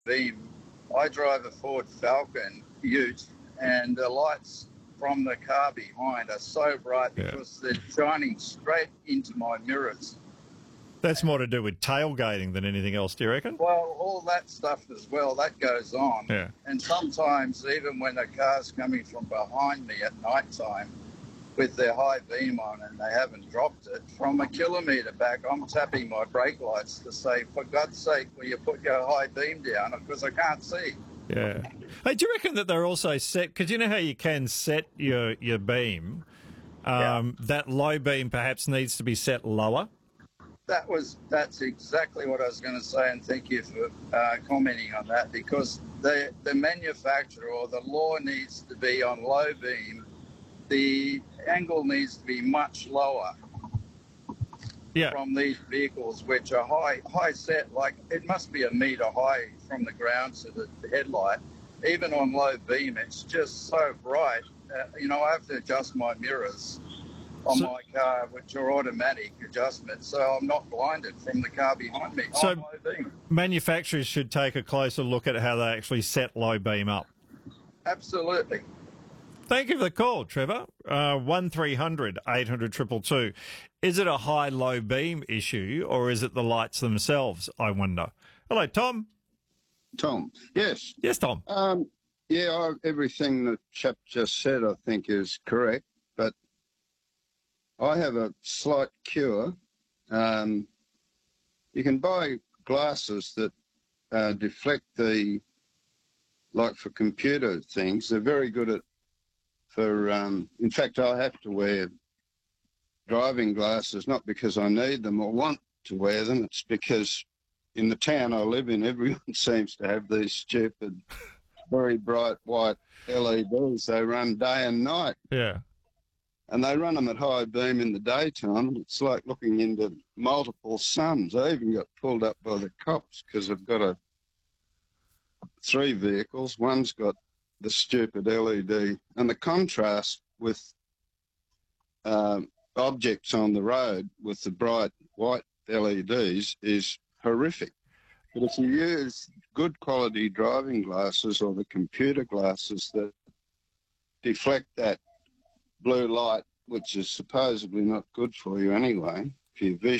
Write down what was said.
beam. I drive a Ford Falcon Ute, and the lights from the car behind are so bright because they're shining straight into my mirrors. That's more to do with tailgating than anything else, do you reckon? Well, all that stuff as well, that goes on. Yeah. And sometimes, even when a car's coming from behind me at night time with their high beam on and they haven't dropped it, from a kilometre back, I'm tapping my brake lights to say, for God's sake, will you put your high beam down? Because I can't see. Yeah. Hey, do you reckon that they're also set, because you know how you can set your beam, that low beam perhaps needs to be set lower? That's exactly what I was going to say, and thank you for commenting on that, because the manufacturer or the law needs to be on low beam. The angle needs to be much lower from these vehicles, which are high set, like it must be a metre high from the ground to the headlight. Even on low beam, it's just so bright. I have to adjust my mirrors on my car, which are automatic adjustments, so I'm not blinded from the car behind me. So on low beam. Manufacturers should take a closer look at how they actually set low beam up. Absolutely. Thank you for the call, Trevor. 1300 800 222. Is it a high-low beam issue, or is it the lights themselves, I wonder? Hello, Tom. Tom, yes. Yes, Tom. Everything the chap just said I think is correct, but I have a slight cure. You can buy glasses that deflect like for computer things. They're very good in fact, I have to wear driving glasses, not because I need them or want to wear them. It's because in the town I live in, everyone seems to have these stupid, very bright white LEDs. They run day and night. Yeah. And they run them at high beam in the daytime. It's like looking into multiple suns. I even got pulled up by the cops because I've got 3 vehicles. One's got the stupid LED, and the contrast with objects on the road with the bright white LEDs is horrific. But if you use good quality driving glasses or the computer glasses that deflect that blue light, which is supposedly not good for you anyway, for your vision,